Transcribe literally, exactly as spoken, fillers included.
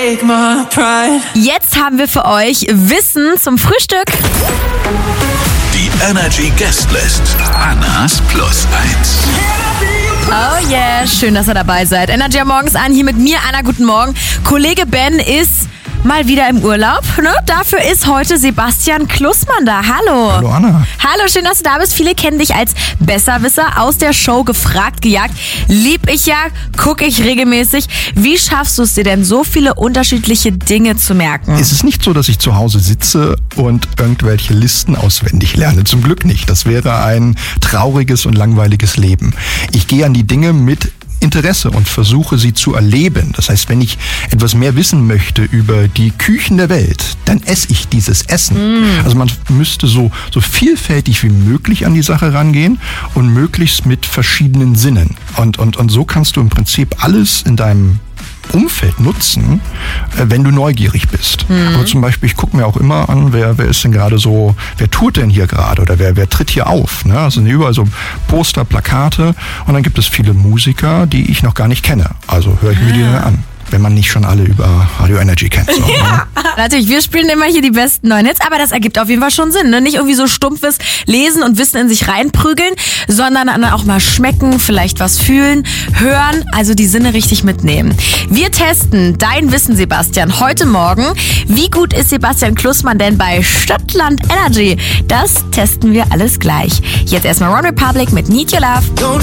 take my pride. Jetzt haben wir für euch Wissen zum Frühstück. Die Energy Guestlist. Annas Plus eins. Oh yeah, schön, dass ihr dabei seid. Energy am Morgens an, hier mit mir, Anna, guten Morgen. Kollege Ben ist mal wieder im Urlaub, ne? Dafür ist heute Sebastian Klussmann da. Hallo. Hallo Anna. Hallo, schön, dass du da bist. Viele kennen dich als Besserwisser aus der Show Gefragt, gejagt. Lieb ich ja, gucke ich regelmäßig. Wie schaffst du es dir denn, so viele unterschiedliche Dinge zu merken? Es ist nicht so, dass ich zu Hause sitze und irgendwelche Listen auswendig lerne. Zum Glück nicht. Das wäre ein trauriges und langweiliges Leben. Ich gehe an die Dinge mit Interesse und versuche sie zu erleben. Das heißt, wenn ich etwas mehr wissen möchte über die Küchen der Welt, dann esse ich dieses Essen. Mm. Also man müsste so, so vielfältig wie möglich an die Sache rangehen und möglichst mit verschiedenen Sinnen. Und, und, und so kannst du im Prinzip alles in deinem Umfeld nutzen, wenn du neugierig bist. Mhm. Aber zum Beispiel, ich gucke mir auch immer an, wer, wer ist denn gerade so, wer tourt denn hier gerade oder wer, wer tritt hier auf? Ne? Also sind überall so Poster, Plakate und dann gibt es viele Musiker, die ich noch gar nicht kenne. Also höre ich mir die dann an. Wenn man nicht schon alle über Radio Energy kennt. So, ja, ne? Natürlich, wir spielen immer hier die besten neuen Hits, aber das ergibt auf jeden Fall schon Sinn. Ne? Nicht irgendwie so stumpfes Lesen und Wissen in sich reinprügeln, sondern dann auch mal schmecken, vielleicht was fühlen, hören, also die Sinne richtig mitnehmen. Wir testen dein Wissen, Sebastian, heute Morgen. Wie gut ist Sebastian Klussmann denn bei Stadtland Energy? Das testen wir alles gleich. Jetzt erstmal One Republic mit Need Your Love.